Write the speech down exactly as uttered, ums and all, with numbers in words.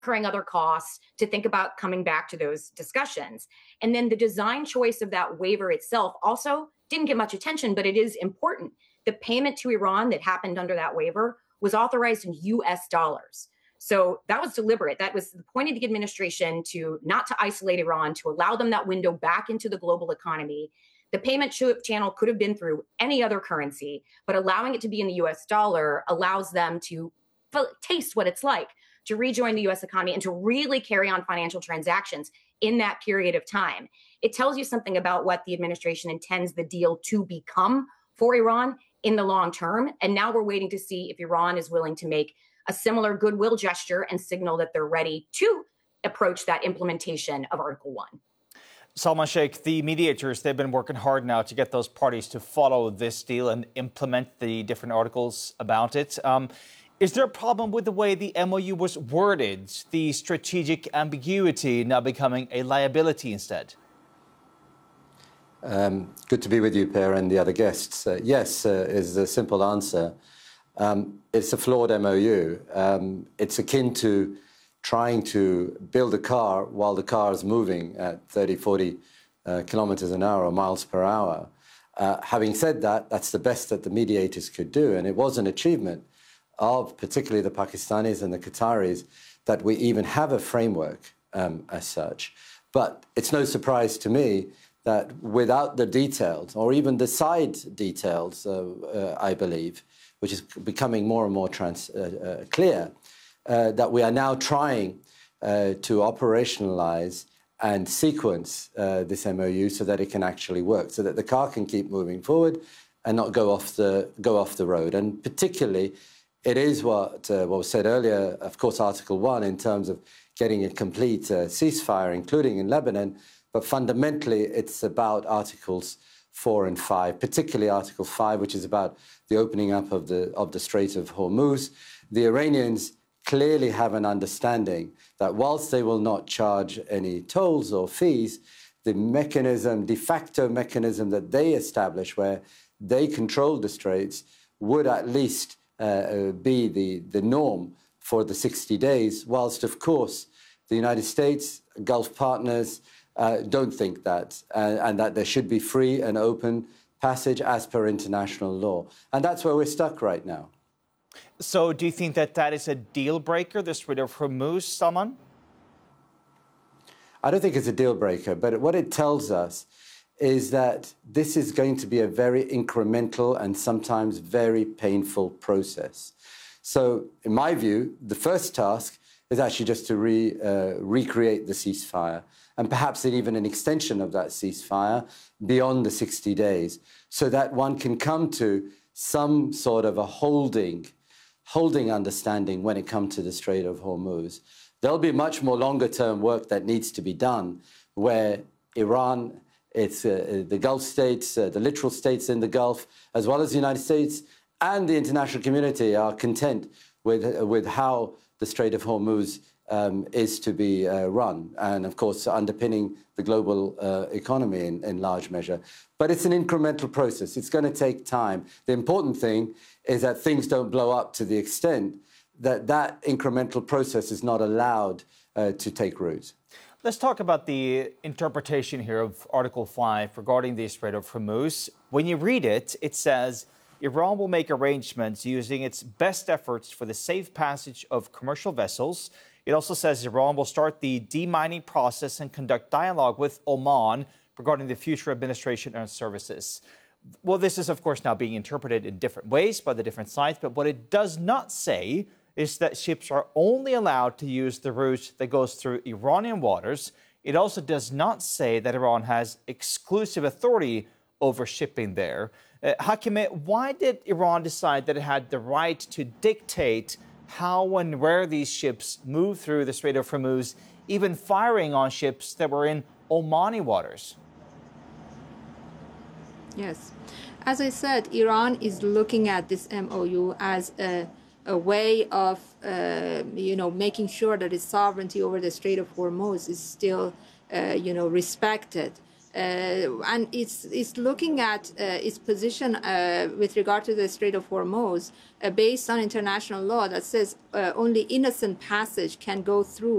incurring other costs to think about coming back to those discussions. And then the design choice of that waiver itself also didn't get much attention, but it is important. The payment to Iran that happened under that waiver was authorized in U S dollars. So that was deliberate. That was the point of the administration to not to isolate Iran, to allow them that window back into the global economy. The payment channel could have been through any other currency, but allowing it to be in the U S dollar allows them to taste what it's like to rejoin the U S economy and to really carry on financial transactions in that period of time. It tells you something about what the administration intends the deal to become for Iran in the long term. And now we're waiting to see if Iran is willing to make a similar goodwill gesture and signal that they're ready to approach that implementation of Article one. Salman Sheikh, the mediators, they've been working hard now to get those parties to follow this deal and implement the different articles about it. Um, is there a problem with the way the M O U was worded, the strategic ambiguity now becoming a liability instead? Um, good to be with you, Per, and the other guests. Uh, yes, uh, is the simple answer. Um, it's a flawed M O U. Um, it's akin to trying to build a car while the car is moving at thirty, forty uh, kilometers an hour or miles per hour. Uh, having said that, that's the best that the mediators could do, and it was an achievement of particularly the Pakistanis and the Qataris that we even have a framework um, as such. But it's no surprise to me that without the details, or even the side details, uh, uh, I believe, which is becoming more and more trans, uh, uh, clear, uh, that we are now trying uh, to operationalize and sequence uh, this M O U so that it can actually work, so that the car can keep moving forward and not go off the, go off the road. And particularly, it is what, uh, what was said earlier, of course, Article one, in terms of getting a complete uh, ceasefire, including in Lebanon, but fundamentally it's about Articles four and five, particularly Article five, which is about the opening up of the, of the Strait of Hormuz. The Iranians clearly have an understanding that whilst they will not charge any tolls or fees, the mechanism, de facto mechanism that they establish where they control the straits would at least uh, be the, the norm for the sixty days, whilst, of course, the United States, Gulf partners, uh, don't think that, uh, and that there should be free and open passage as per international law. And that's where we're stuck right now. So do you think that that is a deal breaker, the Strait of Hormuz, Salman? I don't think it's a deal breaker, but what it tells us is that this is going to be a very incremental and sometimes very painful process. So in my view, the first task is actually just to re, uh, recreate the ceasefire, and perhaps even an extension of that ceasefire beyond the sixty days, so that one can come to some sort of a holding, holding understanding when it comes to the Strait of Hormuz. There'll be much more longer-term work that needs to be done, where Iran, it's uh, the Gulf states, uh, the littoral states in the Gulf, as well as the United States and the international community are content with, uh, with how the Strait of Hormuz um, is to be uh, run, and of course underpinning the global uh, economy in, in large measure. But it's an incremental process. It's going to take time. The important thing is that things don't blow up to the extent that that incremental process is not allowed uh, to take root. Let's talk about the interpretation here of Article five regarding the Strait of Hormuz. When you read it, it says Iran will make arrangements using its best efforts for the safe passage of commercial vessels. It also says Iran will start the demining process and conduct dialogue with Oman regarding the future administration and services. Well, this is, of course, now being interpreted in different ways by the different sides, but what it does not say is that ships are only allowed to use the route that goes through Iranian waters. It also does not say that Iran has exclusive authority over shipping there. Uh, Hakimeh, why did Iran decide that it had the right to dictate how and where these ships move through the Strait of Hormuz, even firing on ships that were in Omani waters? Yes. As I said, Iran is looking at this M O U as a a way of, uh, you know, making sure that its sovereignty over the Strait of Hormuz is still, uh, you know, respected. Uh, and it's, it's looking at uh, its position uh, with regard to the Strait of Hormuz uh, based on international law that says uh, only innocent passage can go through